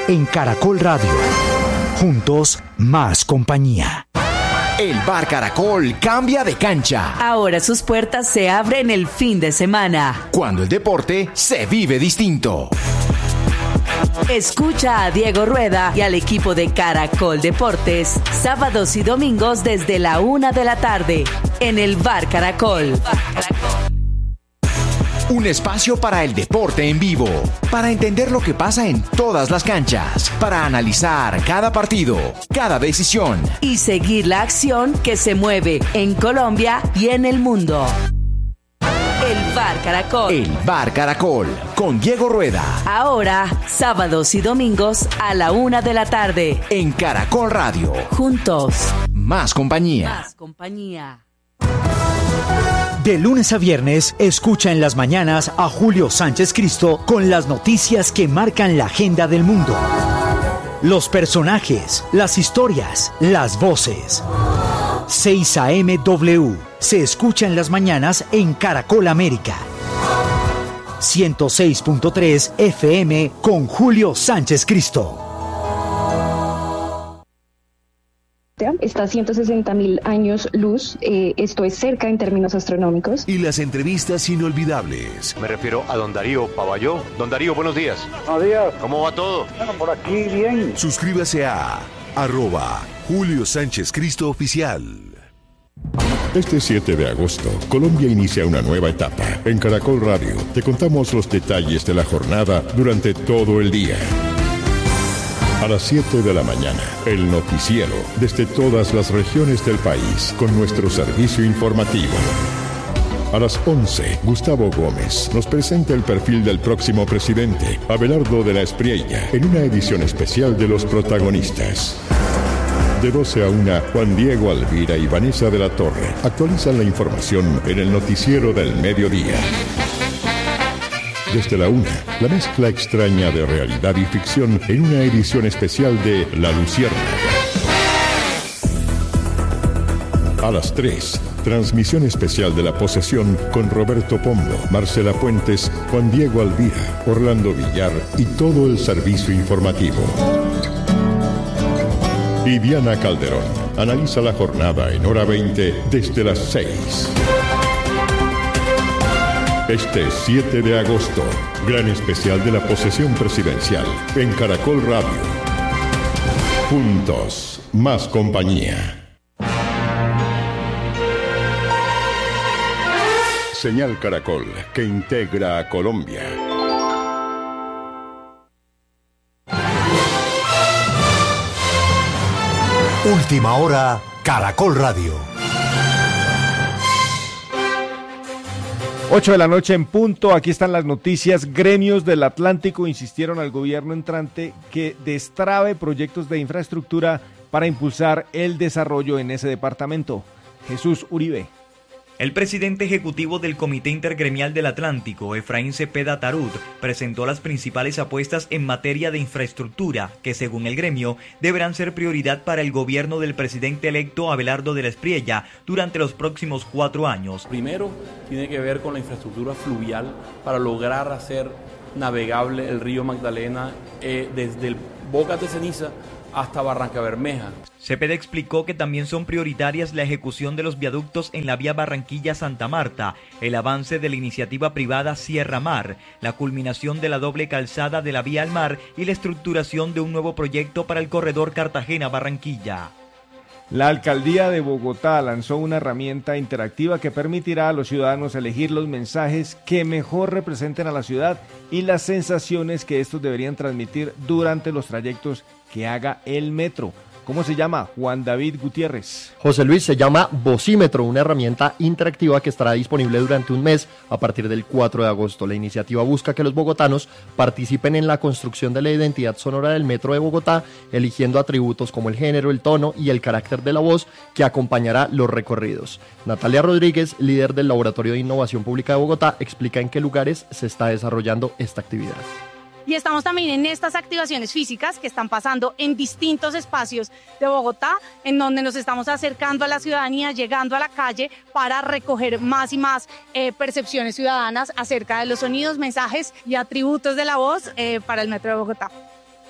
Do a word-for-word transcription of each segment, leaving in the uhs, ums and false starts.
en Caracol Radio. Juntos, más compañía. El Bar Caracol cambia de cancha. Ahora sus puertas se abren el fin de semana, cuando el deporte se vive distinto. Escucha a Diego Rueda y al equipo de Caracol Deportes, sábados y domingos desde la una de la tarde, en el Bar Caracol. Un espacio para el deporte en vivo, para entender lo que pasa en todas las canchas, para analizar cada partido, cada decisión y seguir la acción que se mueve en Colombia y en el mundo. El Bar Caracol. El Bar Caracol, con Diego Rueda. Ahora, sábados y domingos a la una de la tarde. En Caracol Radio. Juntos. Más compañía. Más compañía. De lunes a viernes, escucha en las mañanas a Julio Sánchez Cristo con las noticias que marcan la agenda del mundo. Los personajes, las historias, las voces. seis a eme W. Se escucha en las mañanas en Caracol América. ciento seis punto tres F M con Julio Sánchez Cristo. Está a ciento sesenta mil años luz, eh, esto es cerca en términos astronómicos. Y las entrevistas inolvidables. Me refiero a don Darío Pavalló. Don Darío, buenos días. Buenos días. ¿Cómo va todo? Bueno, por aquí bien. Suscríbase a arroba Julio Sánchez Cristo Oficial. Este siete de agosto, Colombia inicia una nueva etapa. En Caracol Radio te contamos los detalles de la jornada durante todo el día. A las siete de la mañana, el noticiero desde todas las regiones del país con nuestro servicio informativo. A las once, Gustavo Gómez nos presenta el perfil del próximo presidente, Abelardo de la Espriella, en una edición especial de Los Protagonistas. De doce a una, Juan Diego Alvira y Vanessa de la Torre actualizan la información en el noticiero del mediodía. Desde la una, la mezcla extraña de realidad y ficción en una edición especial de La Luciérnaga. A las tres, transmisión especial de La Posesión con Roberto Pombo, Marcela Puentes, Juan Diego Alvira, Orlando Villar y todo el servicio informativo. Y Diana Calderón analiza la jornada en hora veinte desde las seis. Este siete de agosto, gran especial de la posesión presidencial en Caracol Radio. Juntos, más compañía. Señal Caracol, que integra a Colombia. Última hora, Caracol Radio. ocho de la noche en punto, aquí están las noticias. Gremios del Atlántico insistieron al gobierno entrante que destrabe proyectos de infraestructura para impulsar el desarrollo en ese departamento. Jesús Uribe. El presidente ejecutivo del Comité Intergremial del Atlántico, Efraín Cepeda Tarut, presentó las principales apuestas en materia de infraestructura que, según el gremio, deberán ser prioridad para el gobierno del presidente electo Abelardo de la Espriella durante los próximos cuatro años. Primero, tiene que ver con la infraestructura fluvial para lograr hacer navegable el río Magdalena eh, desde el Bocas de Ceniza hasta Barranca Bermeja. Cepeda explicó que también son prioritarias la ejecución de los viaductos en la vía Barranquilla-Santa Marta, el avance de la iniciativa privada Sierra Mar, la culminación de la doble calzada de la vía al mar y la estructuración de un nuevo proyecto para el corredor Cartagena-Barranquilla. La alcaldía de Bogotá lanzó una herramienta interactiva que permitirá a los ciudadanos elegir los mensajes que mejor representen a la ciudad y las sensaciones que estos deberían transmitir durante los trayectos que haga el metro. ¿Cómo se llama? Juan David Gutiérrez. José Luis, se llama Vocímetro, una herramienta interactiva que estará disponible durante un mes a partir del cuatro de agosto. La iniciativa busca que los bogotanos participen en la construcción de la identidad sonora del metro de Bogotá, eligiendo atributos como el género, el tono y el carácter de la voz que acompañará los recorridos. Natalia Rodríguez, líder del Laboratorio de Innovación Pública de Bogotá, explica en qué lugares se está desarrollando esta actividad. Y estamos también en estas activaciones físicas que están pasando en distintos espacios de Bogotá, en donde nos estamos acercando a la ciudadanía, llegando a la calle para recoger más y más eh, percepciones ciudadanas acerca de los sonidos, mensajes y atributos de la voz eh, para el Metro de Bogotá.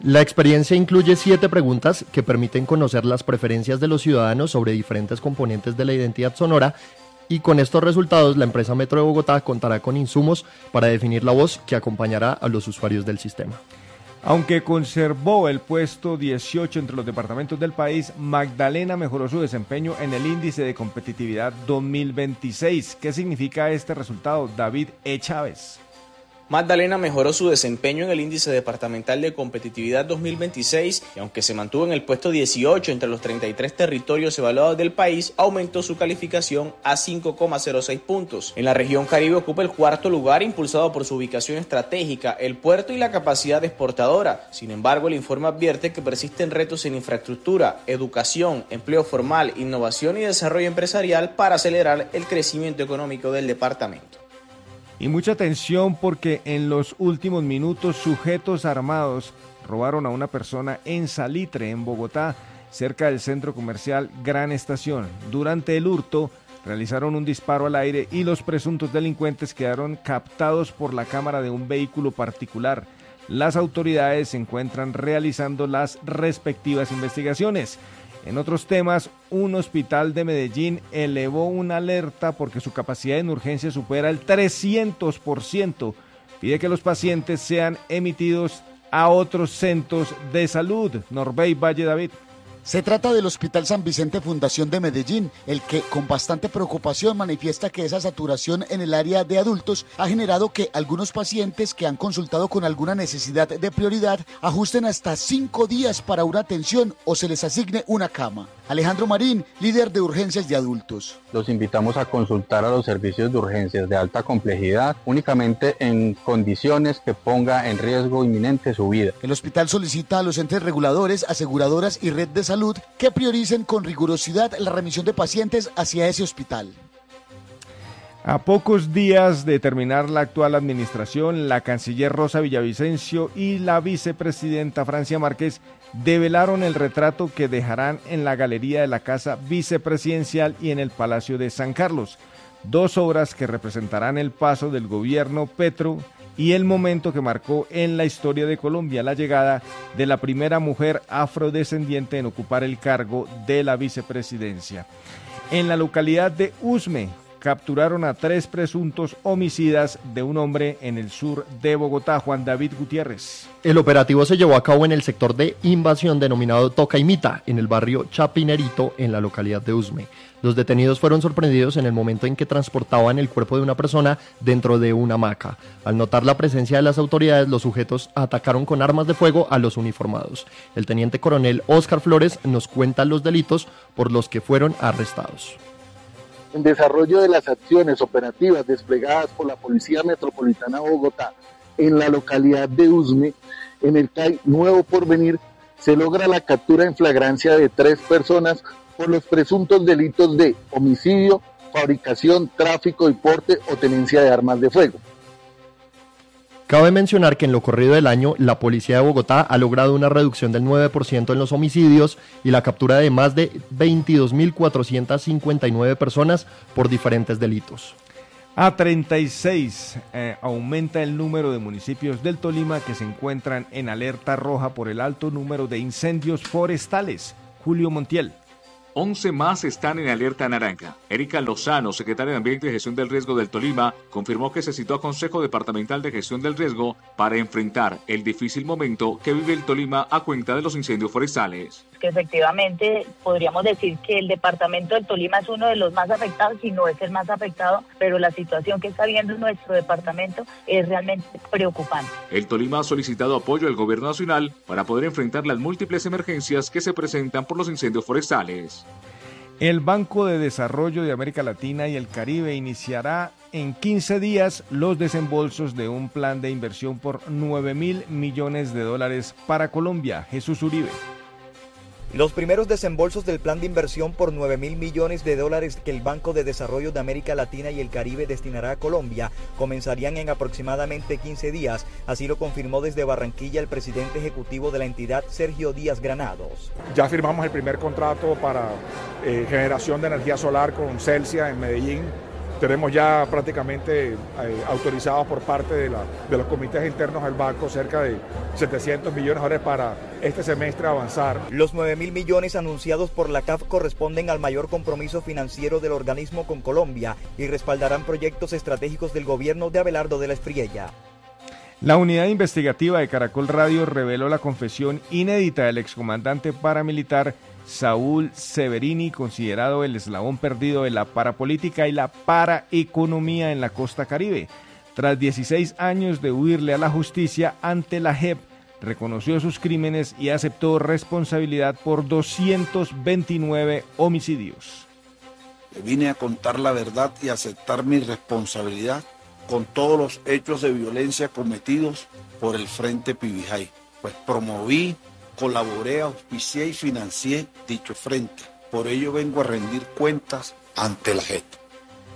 La experiencia incluye siete preguntas que permiten conocer las preferencias de los ciudadanos sobre diferentes componentes de la identidad sonora, y con estos resultados la empresa Metro de Bogotá contará con insumos para definir la voz que acompañará a los usuarios del sistema. Aunque conservó el puesto dieciocho entre los departamentos del país, Magdalena mejoró su desempeño en el índice de competitividad dos mil veintiséis. ¿Qué significa este resultado? David E. Chávez. Magdalena mejoró su desempeño en el índice departamental de competitividad dos mil veintiséis y aunque se mantuvo en el puesto dieciocho entre los treinta y tres territorios evaluados del país, aumentó su calificación a cinco coma cero seis puntos. En la región Caribe ocupa el cuarto lugar, impulsado por su ubicación estratégica, el puerto y la capacidad exportadora. Sin embargo, el informe advierte que persisten retos en infraestructura, educación, empleo formal, innovación y desarrollo empresarial para acelerar el crecimiento económico del departamento. Y mucha atención porque en los últimos minutos sujetos armados robaron a una persona en Salitre, en Bogotá, cerca del centro comercial Gran Estación. Durante el hurto realizaron un disparo al aire y los presuntos delincuentes quedaron captados por la cámara de un vehículo particular. Las autoridades se encuentran realizando las respectivas investigaciones. En otros temas, un hospital de Medellín elevó una alerta porque su capacidad en urgencia supera el trescientos por ciento. Pide que los pacientes sean emitidos a otros centros de salud. Norbey Valle David. Se trata del Hospital San Vicente Fundación de Medellín, el que con bastante preocupación manifiesta que esa saturación en el área de adultos ha generado que algunos pacientes que han consultado con alguna necesidad de prioridad ajusten hasta cinco días para una atención o se les asigne una cama. Alejandro Marín, líder de urgencias de adultos. Los invitamos a consultar a los servicios de urgencias de alta complejidad únicamente en condiciones que ponga en riesgo inminente su vida. El hospital solicita a los entes reguladores, aseguradoras y red de salud Salud que prioricen con rigurosidad la remisión de pacientes hacia ese hospital. A pocos días de terminar la actual administración, la canciller Rosa Villavicencio y la vicepresidenta Francia Márquez develaron el retrato que dejarán en la galería de la Casa Vicepresidencial y en el Palacio de San Carlos, dos obras que representarán el paso del gobierno Petro y el momento que marcó en la historia de Colombia la llegada de la primera mujer afrodescendiente en ocupar el cargo de la vicepresidencia. En la localidad de Usme capturaron a tres presuntos homicidas de un hombre en el sur de Bogotá. Juan David Gutiérrez. El operativo se llevó a cabo en el sector de invasión denominado Tocaimita, en el barrio Chapinerito, en la localidad de Usme. Los detenidos fueron sorprendidos en el momento en que transportaban el cuerpo de una persona dentro de una hamaca. Al notar la presencia de las autoridades, los sujetos atacaron con armas de fuego a los uniformados. El teniente coronel Óscar Flores nos cuenta los delitos por los que fueron arrestados. En desarrollo de las acciones operativas desplegadas por la Policía Metropolitana de Bogotá en la localidad de Usme, en el C A I Nuevo Porvenir, se logra la captura en flagrancia de tres personas por los presuntos delitos de homicidio, fabricación, tráfico y porte o tenencia de armas de fuego. Cabe mencionar que en lo corrido del año, la Policía de Bogotá ha logrado una reducción del nueve por ciento en los homicidios y la captura de más de veintidós mil cuatrocientas cincuenta y nueve personas por diferentes delitos. A treinta y seis eh, aumenta el número de municipios del Tolima que se encuentran en alerta roja por el alto número de incendios forestales. Julio Montiel. once más están en alerta naranja. Erika Lozano, secretaria de Ambiente y Gestión del Riesgo del Tolima, confirmó que se citó a Consejo Departamental de Gestión del Riesgo para enfrentar el difícil momento que vive el Tolima a cuenta de los incendios forestales. Que efectivamente podríamos decir que el departamento del Tolima es uno de los más afectados, si no es el más afectado, pero la situación que está viendo nuestro departamento es realmente preocupante. El Tolima ha solicitado apoyo al gobierno nacional para poder enfrentar las múltiples emergencias que se presentan por los incendios forestales. El Banco de Desarrollo de América Latina y el Caribe iniciará en quince días los desembolsos de un plan de inversión por nueve mil millones de dólares para Colombia. Jesús Uribe. Los primeros desembolsos del plan de inversión por nueve mil millones de dólares que el Banco de Desarrollo de América Latina y el Caribe destinará a Colombia comenzarían en aproximadamente quince días, así lo confirmó desde Barranquilla el presidente ejecutivo de la entidad, Sergio Díaz Granados. Ya firmamos el primer contrato para eh, generación de energía solar con Celsia en Medellín, Tenemos ya prácticamente eh, autorizados por parte de, la, de los comités internos del banco cerca de setecientos millones de dólares para este semestre avanzar. Los nueve mil millones anunciados por la C A F corresponden al mayor compromiso financiero del organismo con Colombia y respaldarán proyectos estratégicos del gobierno de Abelardo de la Espriella. La unidad investigativa de Caracol Radio reveló la confesión inédita del excomandante paramilitar Saúl Severini, considerado el eslabón perdido de la parapolítica y la paraeconomía en la costa caribe. Tras dieciséis años de huirle a la justicia ante la J E P, reconoció sus crímenes y aceptó responsabilidad por doscientos veintinueve homicidios. Vine a contar la verdad y aceptar mi responsabilidad con todos los hechos de violencia cometidos por el Frente Pibijay, pues promoví, colaboré, auspicié y financié dicho frente. Por ello vengo a rendir cuentas ante la J E P.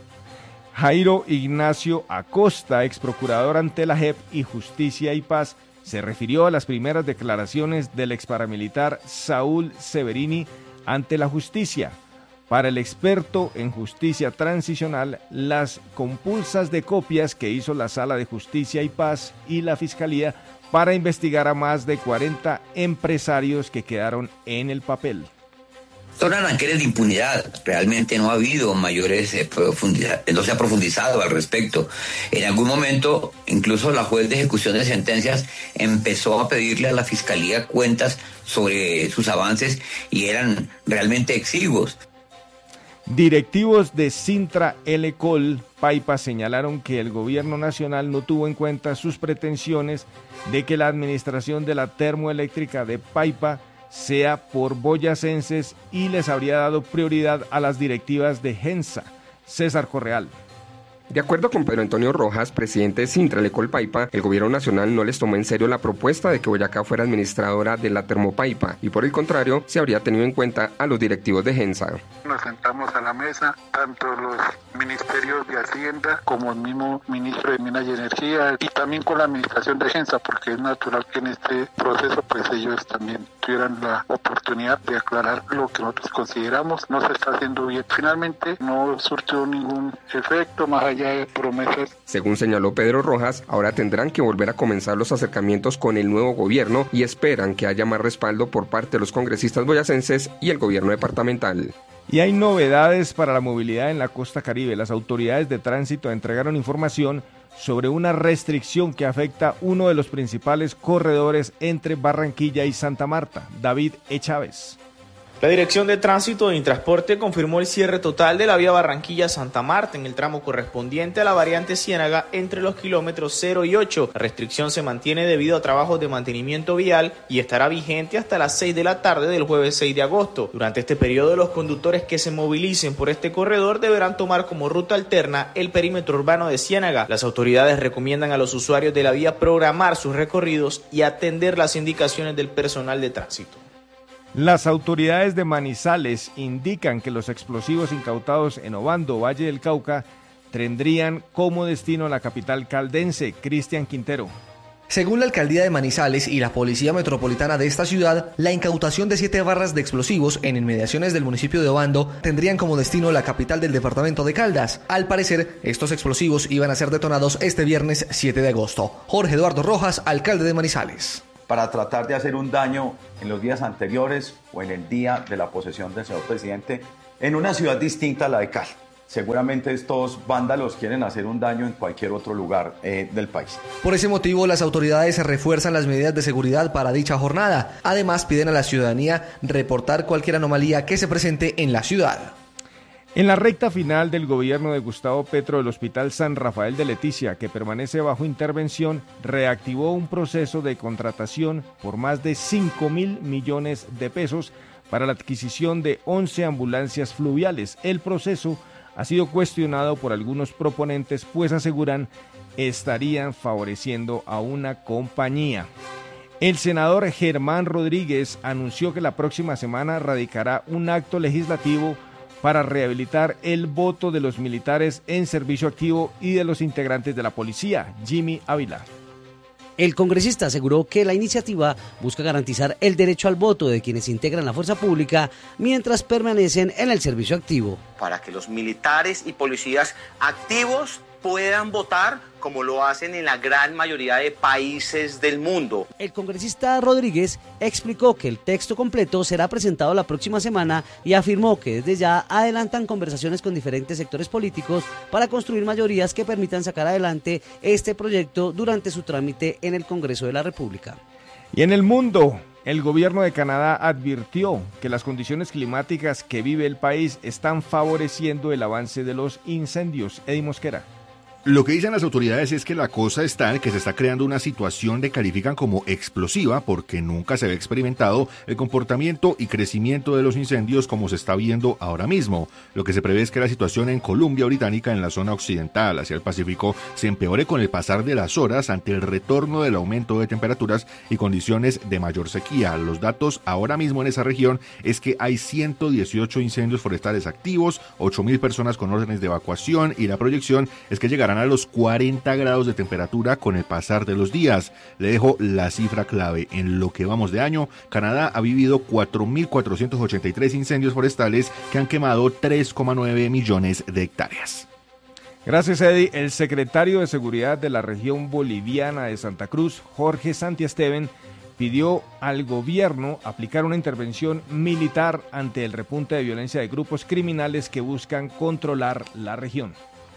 Jairo Ignacio Acosta, ex procurador ante la J E P y Justicia y Paz, se refirió a las primeras declaraciones del ex paramilitar Saúl Severini ante la justicia. Para el experto en justicia transicional, las compulsas de copias que hizo la Sala de Justicia y Paz y la Fiscalía para investigar a más de cuarenta empresarios que quedaron en el papel. Son arranqueles de impunidad, realmente no ha habido mayores eh, profundidad, no se ha profundizado al respecto. En algún momento, incluso la juez de ejecución de sentencias empezó a pedirle a la Fiscalía cuentas sobre sus avances y eran realmente exiguos. Directivos de Sintra Elecol Paipa señalaron que el gobierno nacional no tuvo en cuenta sus pretensiones de que la administración de la termoeléctrica de Paipa sea por boyacenses y les habría dado prioridad a las directivas de Gensa. César Correal. De acuerdo con Pedro Antonio Rojas, presidente de Sintra Elecol Paipa, el gobierno nacional no les tomó en serio la propuesta de que Boyacá fuera administradora de la Termopaipa y por el contrario, se habría tenido en cuenta a los directivos de Gensa. Nos sentamos a la mesa, tanto los ministerios de Hacienda como el mismo ministro de Minas y Energía y también con la administración de Gensa, porque es natural que en este proceso pues ellos también tuvieran la oportunidad de aclarar lo que nosotros consideramos no se está haciendo bien. Finalmente no surtió ningún efecto más allá de promesas. Según señaló Pedro Rojas, ahora tendrán que volver a comenzar los acercamientos con el nuevo gobierno y esperan que haya más respaldo por parte de los congresistas boyacenses y el gobierno departamental. Y hay novedades para la movilidad en la costa caribe. Las autoridades de tránsito entregaron información sobre una restricción que afecta uno de los principales corredores entre Barranquilla y Santa Marta. David E. Chávez. La Dirección de Tránsito y Transporte confirmó el cierre total de la vía Barranquilla-Santa Marta en el tramo correspondiente a la variante Ciénaga entre los kilómetros cero y ocho. La restricción se mantiene debido a trabajos de mantenimiento vial y estará vigente hasta las seis de la tarde del jueves seis de agosto. Durante este periodo, los conductores que se movilicen por este corredor deberán tomar como ruta alterna el perímetro urbano de Ciénaga. Las autoridades recomiendan a los usuarios de la vía programar sus recorridos y atender las indicaciones del personal de tránsito. Las autoridades de Manizales indican que los explosivos incautados en Obando, Valle del Cauca, tendrían como destino la capital caldense. Cristian Quintero. Según la alcaldía de Manizales y la policía metropolitana de esta ciudad, la incautación de siete barras de explosivos en inmediaciones del municipio de Obando tendrían como destino la capital del departamento de Caldas. Al parecer, estos explosivos iban a ser detonados este viernes siete de agosto. Jorge Eduardo Rojas, alcalde de Manizales. Para tratar de hacer un daño en los días anteriores o en el día de la posesión del señor presidente en una ciudad distinta a la de Cali. Seguramente estos vándalos quieren hacer un daño en cualquier otro lugar eh, del país. Por ese motivo, las autoridades refuerzan las medidas de seguridad para dicha jornada. Además, piden a la ciudadanía reportar cualquier anomalía que se presente en la ciudad. En la recta final del gobierno de Gustavo Petro, el Hospital San Rafael de Leticia, que permanece bajo intervención, reactivó un proceso de contratación por más de cinco mil millones de pesos para la adquisición de once ambulancias fluviales. El proceso ha sido cuestionado por algunos proponentes, pues aseguran estarían favoreciendo a una compañía. El senador Germán Rodríguez anunció que la próxima semana radicará un acto legislativo para rehabilitar el voto de los militares en servicio activo y de los integrantes de la policía. Jimmy Ávila. El congresista aseguró que la iniciativa busca garantizar el derecho al voto de quienes integran la fuerza pública mientras permanecen en el servicio activo. Para que los militares y policías activos puedan votar como lo hacen en la gran mayoría de países del mundo. El congresista Rodríguez explicó que el texto completo será presentado la próxima semana y afirmó que desde ya adelantan conversaciones con diferentes sectores políticos para construir mayorías que permitan sacar adelante este proyecto durante su trámite en el Congreso de la República. Y en el mundo, el gobierno de Canadá advirtió que las condiciones climáticas que vive el país están favoreciendo el avance de los incendios. Eddie Mosquera. Lo que dicen las autoridades es que la cosa está en que se está creando una situación que califican como explosiva porque nunca se había experimentado el comportamiento y crecimiento de los incendios como se está viendo ahora mismo. Lo que se prevé es que la situación en Columbia Británica, en la zona occidental hacia el Pacífico, se empeore con el pasar de las horas ante el retorno del aumento de temperaturas y condiciones de mayor sequía. Los datos ahora mismo en esa región es que hay ciento dieciocho incendios forestales activos, ocho mil personas con órdenes de evacuación y la proyección es que llegarán a los cuarenta grados de temperatura con el pasar de los días. Le dejo la cifra clave. En lo que vamos de año, Canadá ha vivido cuatro mil cuatrocientos ochenta y tres incendios forestales que han quemado tres coma nueve millones de hectáreas. Gracias, Eddie. El secretario de Seguridad de la región boliviana de Santa Cruz, Jorge Santiesteban, pidió al gobierno aplicar una intervención militar ante el repunte de violencia de grupos criminales que buscan controlar la región.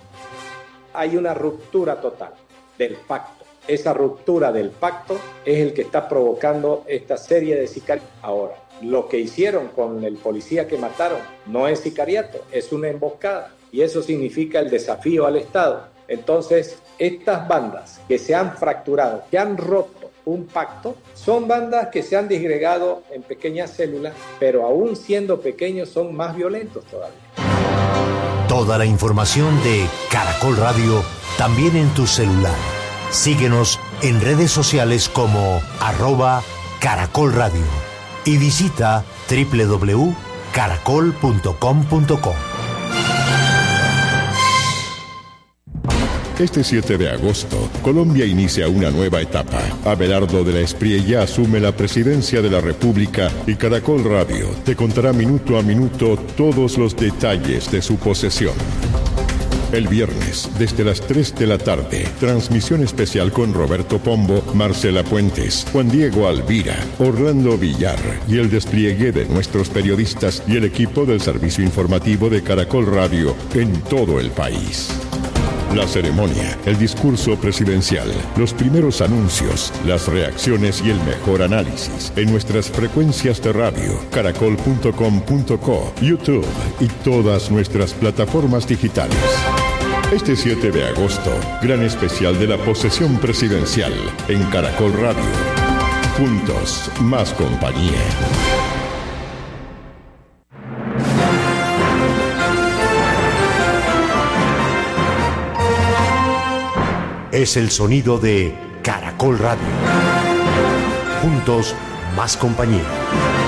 Hay una ruptura total del pacto. Esa ruptura del pacto es el que está provocando esta serie de sicariatos. Ahora, lo que hicieron con el policía que mataron no es sicariato, es una emboscada. Y eso significa el desafío al Estado. Entonces, estas bandas que se han fracturado, que han roto un pacto, son bandas que se han disgregado en pequeñas células, pero aún siendo pequeños son más violentos todavía. Toda la información de Caracol Radio también en tu celular. Síguenos en redes sociales como arroba Caracol Radio y visita doble u doble u doble u punto caracol punto com punto co. Este siete de agosto, Colombia inicia una nueva etapa. Abelardo de la Espriella asume la presidencia de la República y Caracol Radio te contará minuto a minuto todos los detalles de su posesión. El viernes, desde las tres de la tarde, transmisión especial con Roberto Pombo, Marcela Puentes, Juan Diego Alvira, Orlando Villar y el despliegue de nuestros periodistas y el equipo del servicio informativo de Caracol Radio en todo el país. La ceremonia, el discurso presidencial, los primeros anuncios, las reacciones y el mejor análisis en nuestras frecuencias de radio, caracol punto com punto co, YouTube y todas nuestras plataformas digitales. Este siete de agosto, gran especial de la posesión presidencial en Caracol Radio. Juntos, más compañía. Es el sonido de Caracol Radio. Juntos, más compañía.